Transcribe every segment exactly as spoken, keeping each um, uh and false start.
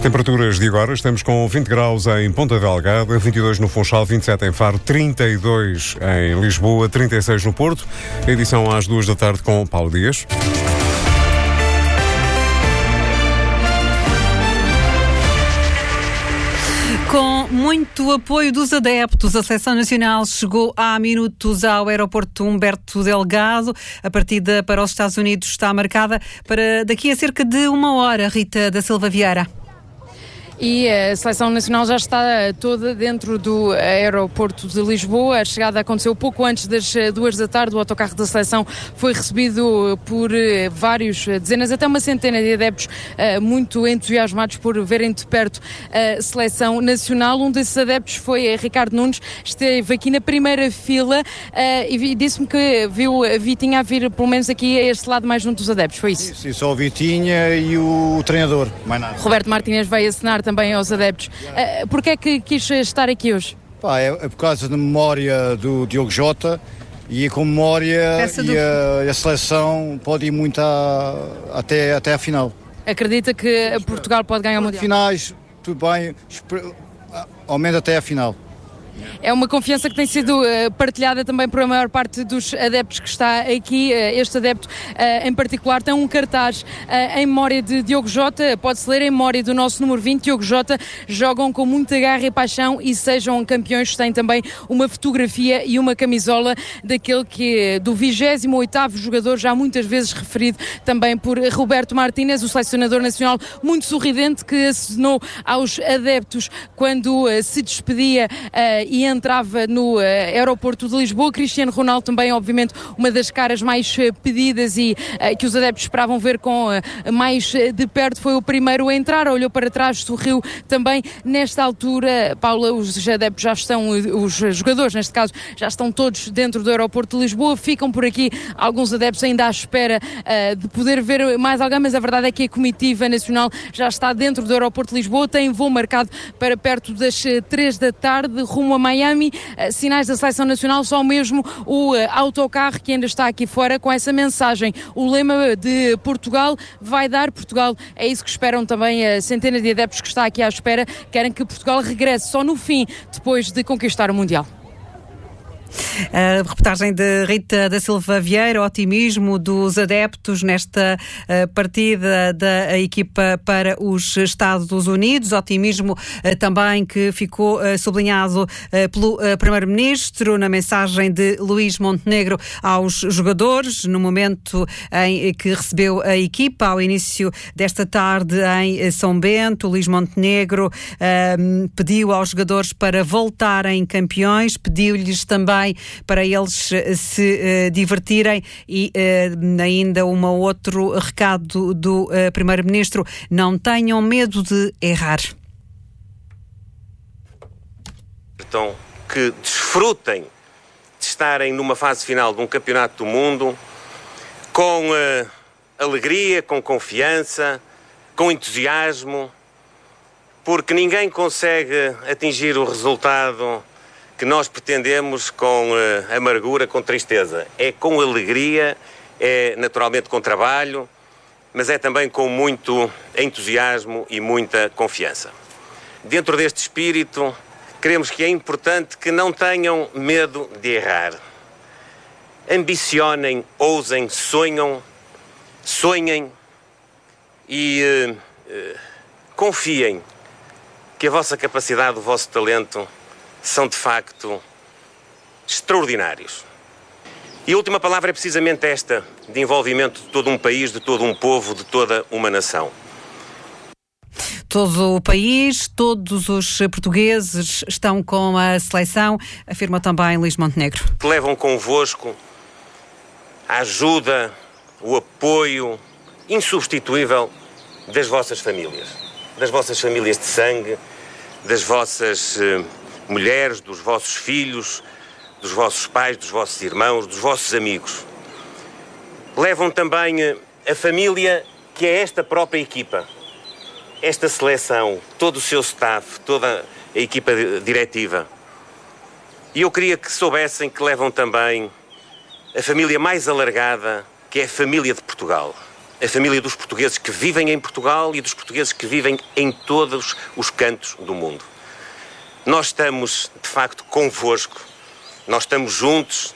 Temperaturas de agora, estamos com vinte graus em Ponta Delgada, vinte e dois no Funchal, vinte e sete em Faro, trinta e dois em Lisboa, trinta e seis no Porto. A edição às duas da tarde com Paulo Dias. Com muito apoio dos adeptos, a Seleção Nacional chegou há minutos ao aeroporto Humberto Delgado. A partida para os Estados Unidos está marcada para daqui a cerca de uma hora. Rita da Silva Vieira. E a Seleção Nacional já está toda dentro do aeroporto de Lisboa. A chegada aconteceu pouco antes das duas da tarde. O autocarro da Seleção foi recebido por vários, dezenas, até uma centena de adeptos muito entusiasmados por verem de perto a Seleção Nacional. Um desses adeptos foi Ricardo Nunes, esteve aqui na primeira fila e disse-me que viu a Vitinha a vir pelo menos aqui a este lado mais junto dos adeptos, foi isso? Sim, sim, só o Vitinha e o treinador, mais nada. Roberto Martínez veio assinar também aos adeptos. Uh, Porquê é que quis estar aqui hoje? Pá, é, é por causa da memória do Diogo Jota e com memória e, do... a, a seleção pode ir muito a, até, até à final. Acredita que Portugal pode ganhar o Mundial? Finais, tudo bem, ao menos até à final. É uma confiança que tem sido uh, partilhada também por a maior parte dos adeptos que está aqui. Uh, este adepto uh, em particular tem um cartaz uh, em memória de Diogo Jota, pode-se ler em memória do nosso número vinte, Diogo Jota. Jogam com muita garra e paixão e sejam campeões. Tem também uma fotografia e uma camisola daquele que do vigésimo oitavo jogador, já muitas vezes referido também por Roberto Martínez, o selecionador nacional, muito sorridente, que acenou aos adeptos quando uh, se despedia uh, e entrava no uh, aeroporto de Lisboa. Cristiano Ronaldo também, obviamente, uma das caras mais uh, pedidas e uh, que os adeptos esperavam ver com uh, mais uh, de perto. Foi o primeiro a entrar, olhou para trás, sorriu também. Nesta altura, Paula, os adeptos já estão, os jogadores neste caso, já estão todos dentro do aeroporto de Lisboa. Ficam por aqui alguns adeptos ainda à espera uh, de poder ver mais alguém, mas a verdade é que a comitiva nacional já está dentro do aeroporto de Lisboa. Tem voo marcado para perto das uh, três da tarde, rumo a Miami. Uh, sinais da Seleção Nacional, só mesmo o uh, autocarro que ainda está aqui fora com essa mensagem. O lema de Portugal vai dar Portugal. É isso que esperam também a centena de adeptos que está aqui à espera. Querem que Portugal regresse só no fim, depois de conquistar o Mundial. A reportagem de Rita da Silva Vieira, o otimismo dos adeptos nesta uh, partida da equipa para os Estados Unidos, otimismo uh, também que ficou uh, sublinhado uh, pelo uh, Primeiro-Ministro na mensagem de Luís Montenegro aos jogadores, no momento em que recebeu a equipa ao início desta tarde em São Bento. Luís Montenegro uh, pediu aos jogadores para voltarem campeões, pediu-lhes também para eles se uh, divertirem e uh, ainda um outro recado do uh, Primeiro-Ministro: não tenham medo de errar. Então, que desfrutem de estarem numa fase final de um campeonato do mundo com uh, alegria, com confiança, com entusiasmo, porque ninguém consegue atingir o resultado que nós pretendemos com uh, amargura, com tristeza. É com alegria, é naturalmente com trabalho, mas é também com muito entusiasmo e muita confiança. Dentro deste espírito, queremos que é importante que não tenham medo de errar. Ambicionem, ousem, sonham, sonhem e uh, uh, confiem que a vossa capacidade, o vosso talento são de facto extraordinários. E a última palavra é precisamente esta, de envolvimento de todo um país, de todo um povo, de toda uma nação. Todo o país, todos os portugueses estão com a seleção, afirma também Luís Montenegro. Que levam convosco a ajuda, o apoio insubstituível das vossas famílias, das vossas famílias de sangue, das vossas uh, mulheres, dos vossos filhos, dos vossos pais, dos vossos irmãos, dos vossos amigos. Levam também uh, a família que é esta própria equipa, esta seleção, todo o seu staff, toda a equipa diretiva. E eu queria que soubessem que levam também a família mais alargada, que é a família de Portugal. a família dos portugueses que vivem em Portugal e dos portugueses que vivem em todos os cantos do mundo. Nós estamos, de facto, convosco. Nós estamos juntos.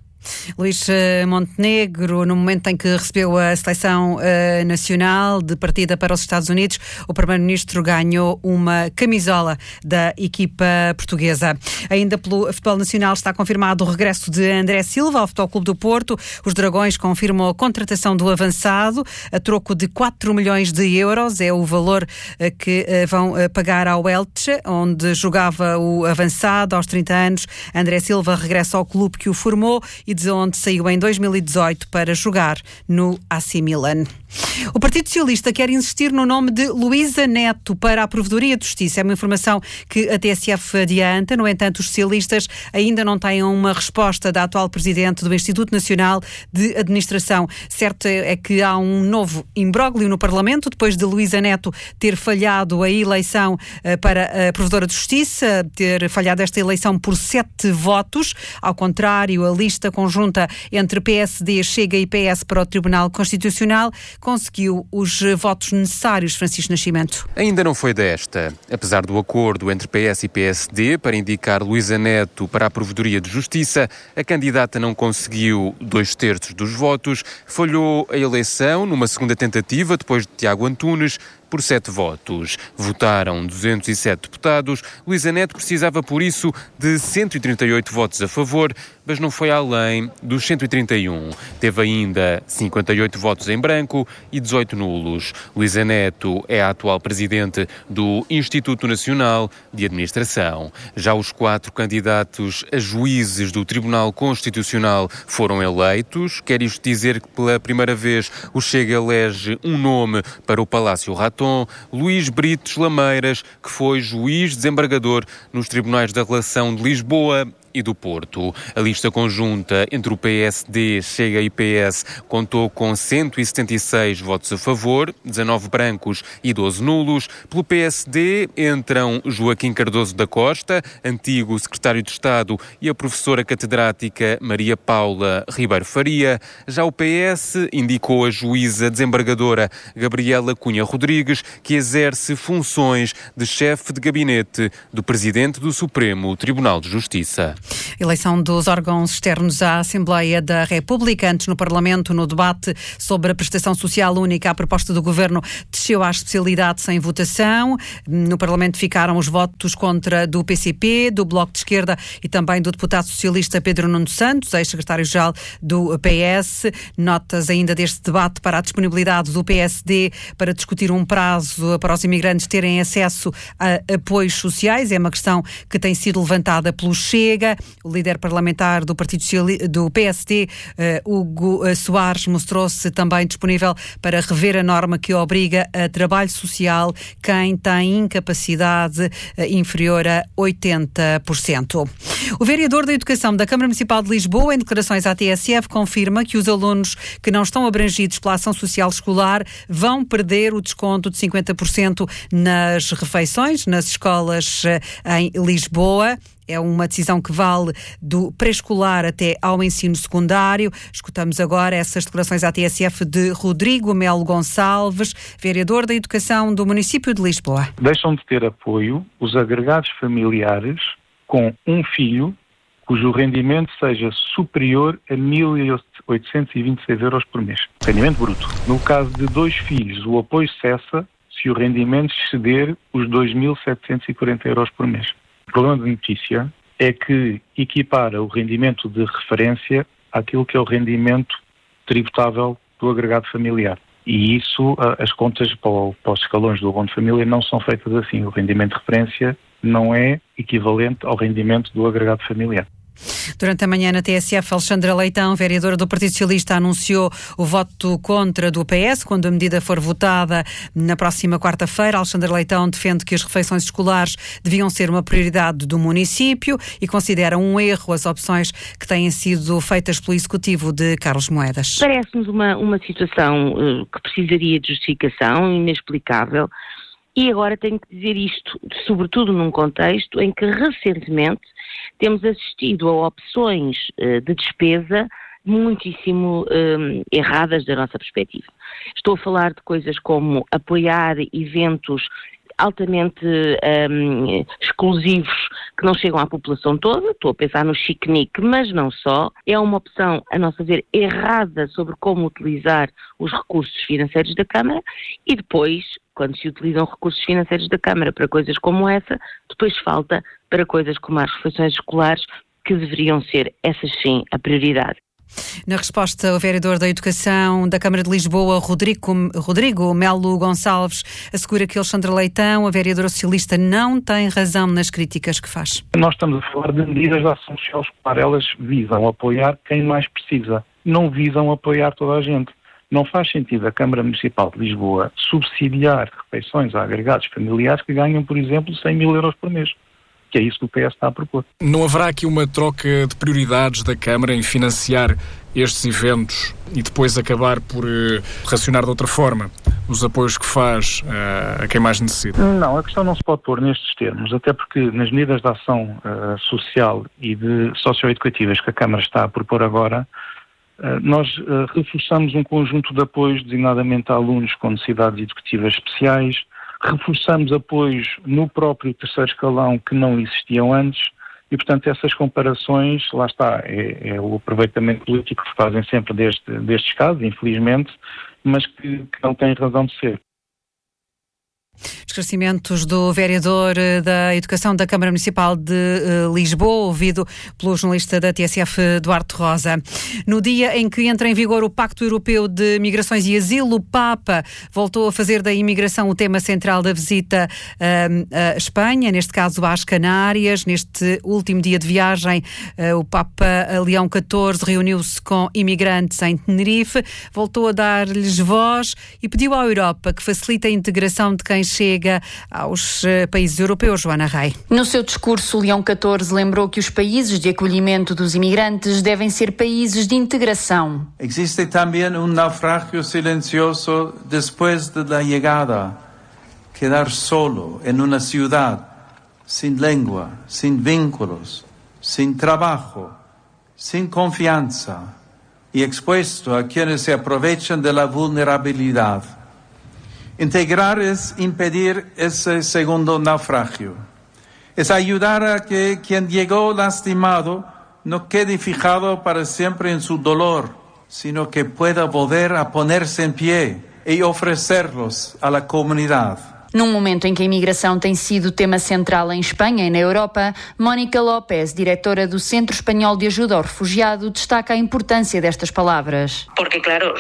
Luís Montenegro, no momento em que recebeu a seleção uh, nacional de partida para os Estados Unidos, o Primeiro-Ministro ganhou uma camisola da equipa portuguesa. Ainda pelo futebol nacional está confirmado o regresso de André Silva ao Futebol Clube do Porto. Os Dragões confirmam a contratação do avançado a troco de quatro milhões de euros. É o valor uh, que uh, vão uh, pagar ao Elche, onde jogava o avançado aos trinta anos. André Silva regressa ao clube que o formou e de onde saiu em dois mil e dezoito para jogar no A C Milan. O Partido Socialista quer insistir no nome de Luísa Neto para a Provedoria de Justiça. É uma informação que a T S F adianta. No entanto, os socialistas ainda não têm uma resposta da atual Presidente do Instituto Nacional de Administração. Certo é que há um novo imbróglio no Parlamento, depois de Luísa Neto ter falhado a eleição para a Provedora de Justiça, ter falhado esta eleição por sete votos. Ao contrário, a lista conjunta entre P S D, Chega e P S para o Tribunal Constitucional conseguiu os votos necessários. Francisco Nascimento. Ainda não foi desta. Apesar do acordo entre P S e P S D para indicar Luísa Neto para a Provedoria de Justiça, a candidata não conseguiu dois terços dos votos, falhou a eleição numa segunda tentativa depois de Tiago Antunes, por sete votos. Votaram duzentos e sete deputados. Luísa Neto precisava, por isso, de cento e trinta e oito votos a favor, mas não foi além dos cento e trinta e um. Teve ainda cinquenta e oito votos em branco e dezoito nulos. Luísa Neto é a atual presidente do Instituto Nacional de Administração. Já os quatro candidatos a juízes do Tribunal Constitucional foram eleitos. Quer isto dizer que pela primeira vez o Chega elege um nome para o Palácio Raton, Luís Britos Lameiras, que foi juiz desembargador nos Tribunais da Relação de Lisboa e do Porto. A lista conjunta entre o P S D, Chega e P S contou com cento e setenta e seis votos a favor, dezanove brancos e doze nulos. Pelo P S D entram Joaquim Cardoso da Costa, antigo secretário de Estado, e a professora catedrática Maria Paula Ribeiro Faria. Já o P S indicou a juíza desembargadora Gabriela Cunha Rodrigues, que exerce funções de chefe de gabinete do Presidente do Supremo Tribunal de Justiça. Eleição dos órgãos externos à Assembleia da República. Antes, no Parlamento, no debate sobre a prestação social única, a proposta do Governo desceu à especialidade sem votação. No Parlamento ficaram os votos contra do P C P, do Bloco de Esquerda e também do deputado socialista Pedro Nuno Santos, ex-secretário-geral do P S. Notas ainda deste debate para a disponibilidade do P S D para discutir um prazo para os imigrantes terem acesso a apoios sociais. É uma questão que tem sido levantada pelo Chega. O líder parlamentar do Partido Socialista, do P S D, uh, Hugo Soares, mostrou-se também disponível para rever a norma que obriga a trabalho social quem tem incapacidade uh, inferior a oitenta por cento. O vereador da Educação da Câmara Municipal de Lisboa, em declarações à T S F, confirma que os alunos que não estão abrangidos pela ação social escolar vão perder o desconto de cinquenta por cento nas refeições nas escolas uh, em Lisboa. É uma decisão que vale do pré-escolar até ao ensino secundário. Escutamos agora essas declarações à T S F de Rodrigo Melo Gonçalves, vereador da Educação do município de Lisboa. Deixam de ter apoio os agregados familiares com um filho cujo rendimento seja superior a mil oitocentos e vinte e seis euros por mês. Rendimento bruto. No caso de dois filhos, o apoio cessa se o rendimento exceder os dois mil setecentos e quarenta euros por mês. O problema da notícia é que equipara o rendimento de referência àquilo que é o rendimento tributável do agregado familiar. E isso, as contas para os escalões do abono de família não são feitas assim. O rendimento de referência não é equivalente ao rendimento do agregado familiar. Durante a manhã na T S F, Alexandra Leitão, vereadora do Partido Socialista, anunciou o voto contra do P S quando a medida for votada na próxima quarta-feira. Alexandra Leitão defende que as refeições escolares deviam ser uma prioridade do município e considera um erro as opções que têm sido feitas pelo Executivo de Carlos Moedas. Parece-nos uma, uma situação uh, que precisaria de justificação, inexplicável, e agora tenho que dizer isto, sobretudo num contexto em que recentemente temos assistido a opções uh, de despesa muitíssimo um, erradas da nossa perspectiva. Estou a falar de coisas como apoiar eventos altamente um, exclusivos que não chegam à população toda. Estou a pensar no chiquenique, mas não só. É uma opção, a nosso ver, errada sobre como utilizar os recursos financeiros da Câmara e depois, quando se utilizam recursos financeiros da Câmara para coisas como essa, depois falta para coisas como as refeições escolares, que deveriam ser, essas sim, a prioridade. Na resposta, o vereador da Educação da Câmara de Lisboa, Rodrigo, Rodrigo Melo Gonçalves, assegura que Alexandra Leitão, a vereadora socialista, não tem razão nas críticas que faz. Nós estamos a falar de medidas de ação social escolar. Elas visam apoiar quem mais precisa, não visam apoiar toda a gente. Não faz sentido a Câmara Municipal de Lisboa subsidiar refeições a agregados familiares que ganham, por exemplo, cem mil euros por mês. Que é isso que o P S está a propor. Não haverá aqui uma troca de prioridades da Câmara em financiar estes eventos e depois acabar por uh, racionar de outra forma os apoios que faz uh, a quem mais necessita? Não, a questão não se pode pôr nestes termos, até porque nas medidas de ação uh, social e de socioeducativas que a Câmara está a propor agora, uh, nós uh, reforçamos um conjunto de apoios designadamente a alunos com necessidades educativas especiais, reforçamos apoios no próprio terceiro escalão que não existiam antes e, portanto, essas comparações, lá está, é, é o aproveitamento político que fazem sempre deste, destes casos, infelizmente, mas que, que não têm razão de ser. Esclarecimentos do vereador da Educação da Câmara Municipal de uh, Lisboa, ouvido pelo jornalista da T S F, Duarte Rosa. No dia em que entra em vigor o Pacto Europeu de Migrações e Asilo, o Papa voltou a fazer da imigração o tema central da visita uh, à Espanha, neste caso às Canárias. Neste último dia de viagem, uh, o Papa Leão catorze reuniu-se com imigrantes em Tenerife, voltou a dar-lhes voz e pediu à Europa que facilite a integração de quem chega aos países europeus. Joana Rei. No seu discurso, Leão catorze lembrou que os países de acolhimento dos imigrantes devem ser países de integração. Existe também um naufrágio silencioso depois da chegada. Quedar solo em uma cidade, sem língua, sem vínculos, sem trabalho, sem confiança e exposto a quienes se aproveitam da vulnerabilidade. Integrar es impedir ese segundo naufragio. Es ayudar a que quien llegó lastimado no quede fijado para siempre en su dolor, sino que pueda volver a ponerse en pie y ofrecerlos a la comunidad. Num momento em que a imigração tem sido tema central em Espanha e na Europa, Mónica López, diretora do Centro Espanhol de Ajuda ao Refugiado, destaca a importância destas palavras. Porque, claro,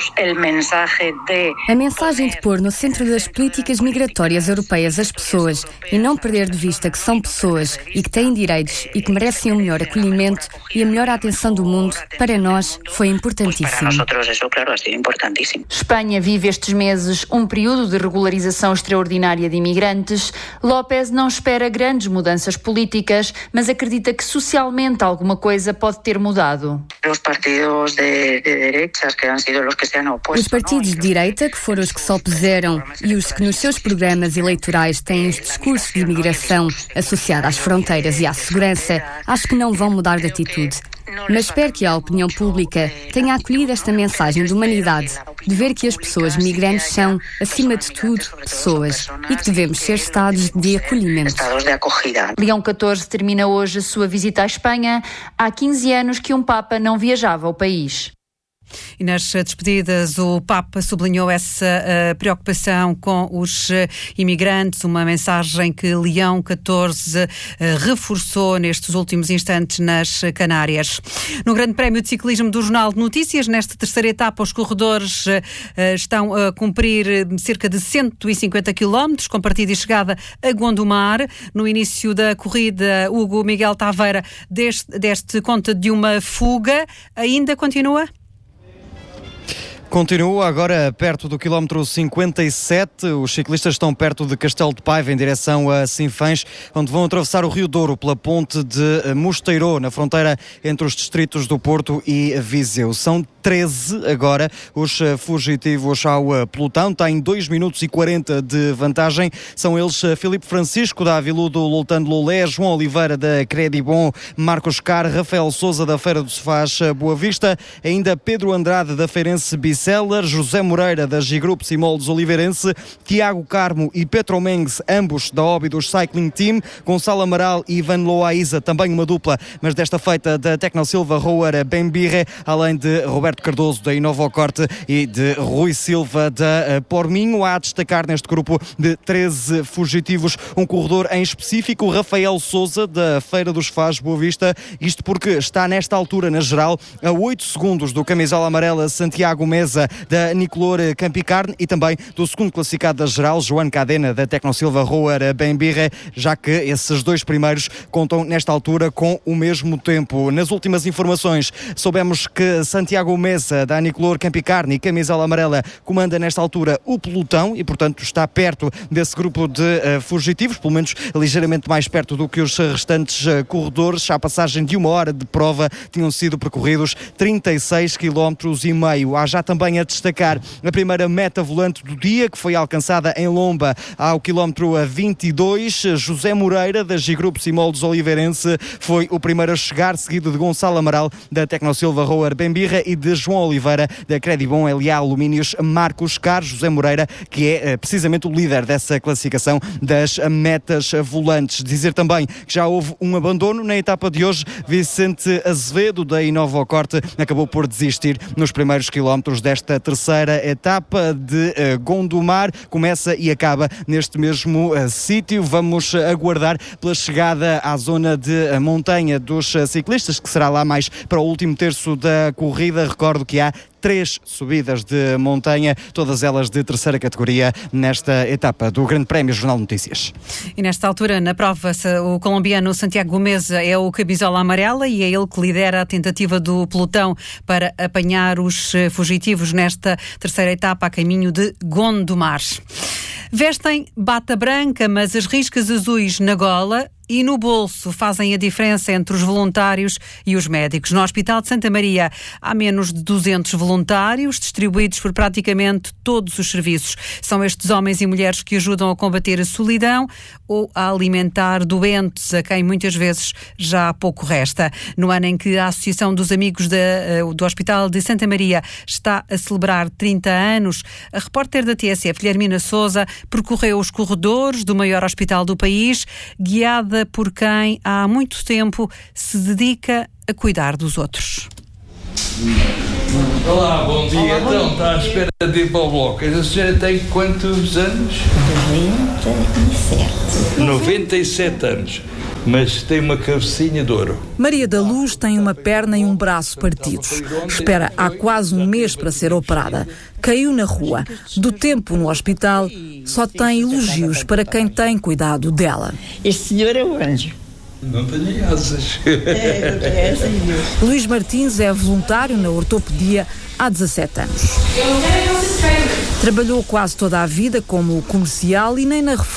de... A mensagem de pôr no centro das políticas migratórias europeias as pessoas e não perder de vista que são pessoas e que têm direitos e que merecem o melhor acolhimento e a melhor atenção do mundo, para nós foi importantíssimo. Para nós, isso, claro, ha sido importantíssimo. Espanha vive estes meses um período de regularização extraordinária de imigrantes. López não espera grandes mudanças políticas, mas acredita que socialmente alguma coisa pode ter mudado. Os partidos de, de derechas, que han sido os que se han oposto. Os partidos de direita, que foram os que se opuseram e os que nos seus programas eleitorais têm os discursos de imigração associados às fronteiras e à segurança, acho que não vão mudar de atitude. Mas espero que a opinião pública tenha acolhido esta mensagem de humanidade, de ver que as pessoas migrantes são, acima de tudo, pessoas e que devemos ser estados de acolhimento. Leão catorze termina hoje a sua visita à Espanha. Há quinze anos que um Papa não viajava ao país. E nas despedidas o Papa sublinhou essa uh, preocupação com os uh, imigrantes, uma mensagem que Leão catorze uh, reforçou nestes últimos instantes nas Canárias. No Grande Prémio de Ciclismo do Jornal de Notícias, nesta terceira etapa, os corredores uh, estão a cumprir cerca de cento e cinquenta quilómetros, com partida e chegada a Gondomar. No início da corrida, Hugo Miguel Taveira deste, deste conta de uma fuga. Ainda continua? Continua agora perto do quilómetro cinquenta e sete. Os ciclistas estão perto de Castelo de Paiva, em direção a Sinfãs, onde vão atravessar o Rio Douro pela ponte de Mosteiro, na fronteira entre os distritos do Porto e Viseu. São treze agora os fugitivos ao pelotão. Tem dois minutos e quarenta de vantagem. São eles Filipe Francisco, da Aviludo Loltando Lolé, João Oliveira, da Credibon, Marcos Car, Rafael Sousa, da Feira do Sofás Boa Vista, ainda Pedro Andrade, da Feirense Biceller, José Moreira, da G-Group Simoldes Oliveirense, Tiago Carmo e Petro Mengs, ambos da Óbidos Cycling Team, Gonçalo Amaral e Ivan Loaiza, também uma dupla, mas desta feita da Tecno Silva Roer Bembirre, além de Roberto Cardoso, da Inovocorte, e de Rui Silva, da Porminho. Há a destacar neste grupo de treze fugitivos um corredor em específico, Rafael Sousa, da Feira dos Fás Boa Vista, isto porque está nesta altura na geral a oito segundos do camisola amarela Santiago Mesa, da Nicolor Campicarne, e também do segundo classificado da geral, João Cadena, da Tecno Silva Roer Bembirre, já que esses dois primeiros contam nesta altura com o mesmo tempo. Nas últimas informações soubemos que Santiago Mesa, da Nicolor Campicarne e camisola amarela, comanda nesta altura o pelotão e, portanto, está perto desse grupo de uh, fugitivos, pelo menos ligeiramente mais perto do que os restantes uh, corredores. À passagem de uma hora de prova tinham sido percorridos trinta e seis quilómetros e meio. Há já também a destacar a primeira meta volante do dia, que foi alcançada em Lomba ao quilómetro vinte e dois. José Moreira, da G-Group Simoldes Oliveirense, foi o primeiro a chegar, seguido de Gonçalo Amaral, da Tecno Silva Roer Bembirra, e de João Oliveira, da Credibon L A Alumínios Marcos Car. José Moreira, que é precisamente o líder dessa classificação das metas volantes. Dizer também que já houve um abandono na etapa de hoje. Vicente Azevedo, da Inovocorte, acabou por desistir nos primeiros quilómetros desta terceira etapa de uh, Gondomar. Começa e acaba neste mesmo uh, sítio. Vamos aguardar pela chegada à zona de uh, montanha dos uh, ciclistas, que será lá mais para o último terço da corrida. Recordo que há três subidas de montanha, todas elas de terceira categoria, nesta etapa do Grande Prémio Jornal de Notícias. E nesta altura, na prova, o colombiano Santiago Mesa é o camisola amarela e é ele que lidera a tentativa do pelotão para apanhar os fugitivos nesta terceira etapa a caminho de Gondomar. Vestem bata branca, mas as riscas azuis na gola e no bolso fazem a diferença entre os voluntários e os médicos. No Hospital de Santa Maria há menos de duzentos voluntários, distribuídos por praticamente todos os serviços. São estes homens e mulheres que ajudam a combater a solidão ou a alimentar doentes, a quem muitas vezes já pouco resta. No ano em que a Associação dos Amigos da, do Hospital de Santa Maria está a celebrar trinta anos, a repórter da T S F, Guilhermina Sousa, percorreu os corredores do maior hospital do país, guiada por quem há muito tempo se dedica a cuidar dos outros. Olá, bom dia. Olá, bom então, dia. Está à espera de ir para o bloco. A senhora tem quantos anos? noventa e sete. noventa e sete anos. Mas tem uma cabecinha de ouro. Maria da Luz tem uma perna e um braço partidos. Espera há quase um mês para ser operada. Caiu na rua. Do tempo no hospital, só tem elogios para quem tem cuidado dela. Este senhor é um anjo. Não tenho asas. É, não tenho asas. Luís Martins é voluntário na ortopedia há dezassete anos. Trabalhou quase toda a vida como comercial e nem na